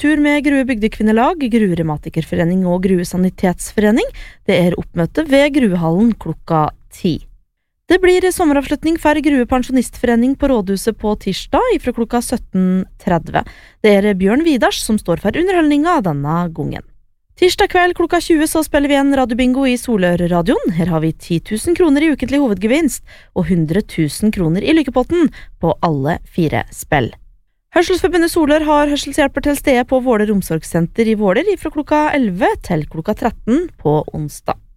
tur med Grue Bygdekvinnelag, Grue Revmatikerforening og Grue Sanitetsforening. Det oppmøte ved Gruehallen klokka 10. Det blir sommeravslutning for Grue Pensjonistforening på Rådhuset på tirsdag fra klokka 17.30. Det Bjørn Vidars som står for underholdninga denne gangen. Tirsdag kveld klokka 20 så spiller vi en radiobingo i Solør-radioen. Her har vi 10 000 kroner i ukentlig hovedgevinst og 100 000 kroner i lykkepotten på alle 4 spill. Hørselsforbundet Solør har hørselshjelper til stede på Våler omsorgssenter i Våler fra klokka 11 til klokka 13 på onsdag.